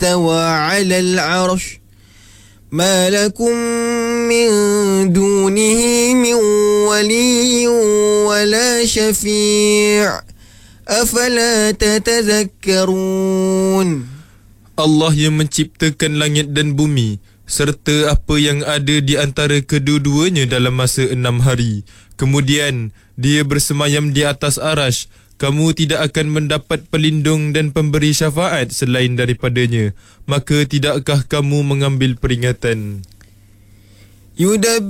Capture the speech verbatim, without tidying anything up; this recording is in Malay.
استوى على العرش ما لكم من دونه من ولي ولا شفيع أفلا تتذكرون. Allah yang menciptakan langit dan bumi serta apa yang ada di antara kedua-duanya dalam masa enam hari. Kemudian dia bersemayam di atas arash. Kamu tidak akan mendapat pelindung dan pemberi syafaat selain daripadanya. Maka tidakkah kamu mengambil peringatan? Yudab